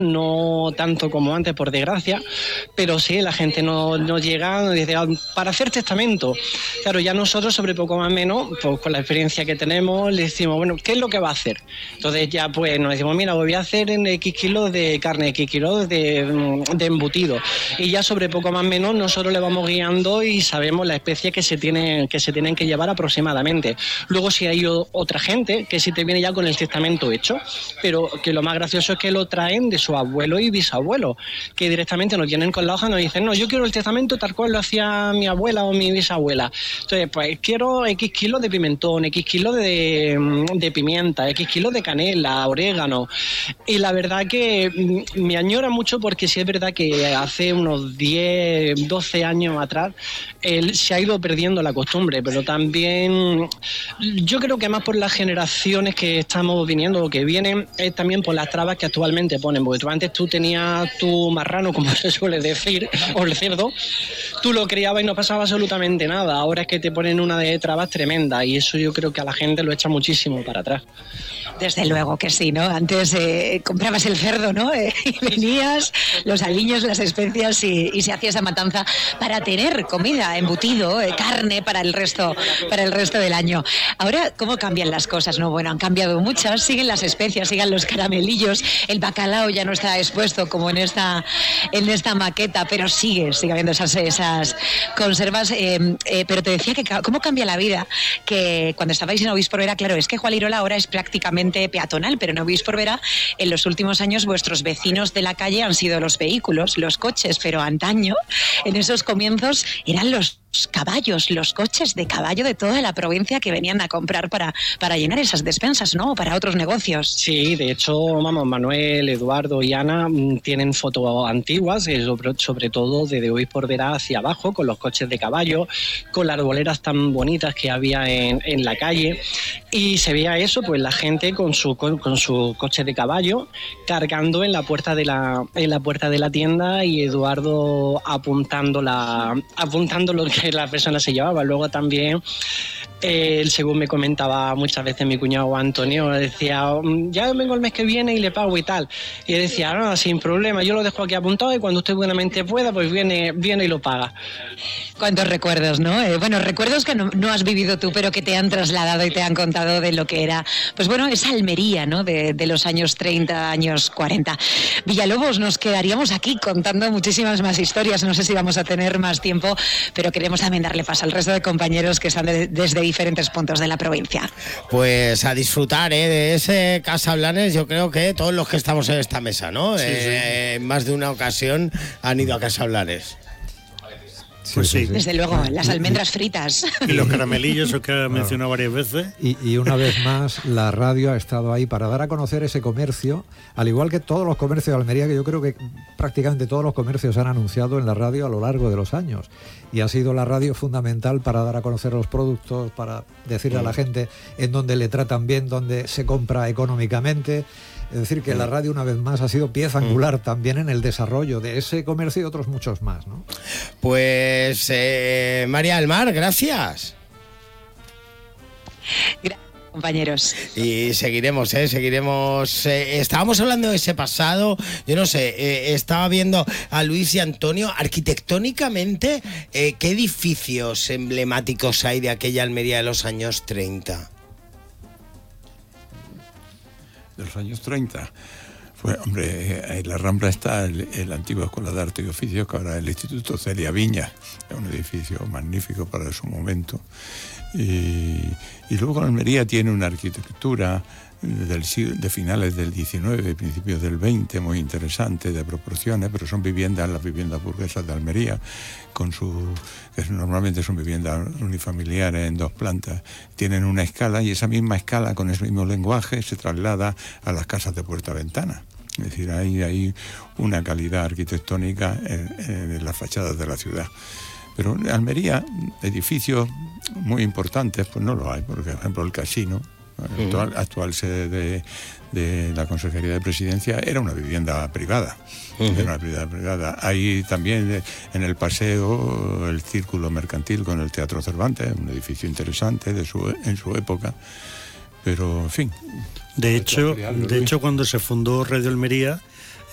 no tanto como antes, por desgracia, pero sí, la gente no llega, dice, para hacer testamento. Claro, ya nosotros, sobre poco más o menos, pues con la experiencia que tenemos, le decimos, bueno, ¿qué es lo que va a hacer? Entonces ya pues nos decimos, mira, voy a hacer en X kilos de carne, X kilos de embutido. Y ya sobre poco más o menos nosotros le vamos guiando y sabemos las especies que se tienen que llevar aproximadamente. Luego si hay otra gente que sí te viene ya con el testamento hecho, pero que lo más gracioso es que lo traen de su abuelo y bisabuelo, que directamente nos vienen con la hoja y nos dicen, no, yo quiero el testamento tal cual lo hacía mi abuela o mi bisabuela. Entonces, pues quiero X kilos de pimentón, X kilos de pimienta, X kilos de canela, orégano. Y la verdad que me añora mucho porque sí es verdad que hace unos 10, 12 años atrás se ha ido perdiendo la costumbre, pero también yo creo que más por las generaciones que estamos viniendo o que vienen, es también por las trabas que actualmente ponen, porque antes tú tenías tu marrano, como se suele decir, o el cerdo, tú lo criabas y no pasaba absolutamente nada. Ahora es que te ponen una de trabas tremenda y eso yo creo que a la gente lo echa muchísimo para atrás. Desde luego que sí, ¿no? Antes comprabas el cerdo, ¿no? Y venías, los aliños, las especias y se hacía esa matanza para tener comida, embutido, carne para el resto del año. Ahora, ¿cómo cambian las cosas, no? Bueno, han cambiado muchas, siguen las especias, siguen los caramelillos, el bacalao ya no está expuesto como en esta maqueta, pero sigue habiendo esas conservas. Pero te decía que cómo cambia la vida, que cuando estabais en Obispo Vera, claro, es que Jualirola ahora es prácticamente peatonal, pero en Obispo Vera, en los últimos años, vuestros vecinos de la calle han sido los vehículos, los coches, pero antaño, en esos comienzos, eran los caballos, los coches de caballo de toda la provincia que venían a comprar para llenar esas despensas, ¿no? Para otros negocios. Sí, de hecho, vamos, Manuel, Eduardo y Ana tienen fotos antiguas, sobre todo desde Obispo Vera hacia abajo, con los coches de caballo, con las arboleras tan bonitas que había en la calle, y se veía eso, pues la gente con su coche de caballo cargando en la puerta de la tienda y Eduardo apuntando lo que la persona se llevaba. Luego también según me comentaba muchas veces mi cuñado Antonio, decía, ya vengo el mes que viene y le pago y tal. Y él decía, no, sin problema, yo lo dejo aquí apuntado y cuando usted buenamente pueda, pues viene y lo paga. Cuántos recuerdos, ¿no? Bueno, recuerdos que no has vivido tú, pero que te han trasladado y te han contado de lo que era, pues bueno, esa Almería, ¿no? De los años 30, años 40. Villalobos, nos quedaríamos aquí contando muchísimas más historias, no sé si vamos a tener más tiempo, pero queremos también darle paso al resto de compañeros que están desde diferentes puntos de la provincia. Pues a disfrutar de ese Casa Blanes, yo creo que todos los que estamos en esta mesa, ¿no? Sí. En más de una ocasión han ido a Casa Blanes. Pues sí. Desde luego, las almendras fritas. Y los caramelillos, que he mencionado varias veces. Y una vez más, la radio ha estado ahí para dar a conocer ese comercio, al igual que todos los comercios de Almería, que yo creo que prácticamente todos los comercios han anunciado en la radio a lo largo de los años. Y ha sido la radio fundamental para dar a conocer los productos, para decirle a la gente en dónde le tratan bien, dónde se compra económicamente. Es decir, que la radio, una vez más, ha sido pieza angular también en el desarrollo de ese comercio y otros muchos más, ¿no? Pues, María del Mar, gracias. Compañeros. Y seguiremos. Estábamos hablando de ese pasado, yo no sé, estaba viendo a Luis y Antonio, arquitectónicamente, ¿qué edificios emblemáticos hay de aquella Almería de los años 30? De los años 30. Pues, hombre, en la Rambla está la antigua Escuela de Arte y Oficios, que ahora es el Instituto Celia Viñas, es un edificio magnífico para su momento. Y luego Almería tiene una arquitectura de finales del 19, principios del 20, muy interesante, de proporciones, pero son las viviendas burguesas de Almería, que normalmente son viviendas unifamiliares en 2 plantas, tienen una escala y esa misma escala con ese mismo lenguaje se traslada a las casas de puerta-ventana. Es decir, hay una calidad arquitectónica en las fachadas de la ciudad. Pero en Almería, edificios muy importantes, pues no lo hay, porque, por ejemplo, el casino, actual sede de la Consejería de Presidencia, era una vivienda privada. Era una vivienda privada. Hay también en el paseo el Círculo Mercantil con el Teatro Cervantes, un edificio interesante en su época. Pero, en fin. De hecho, cuando se fundó Radio Almería,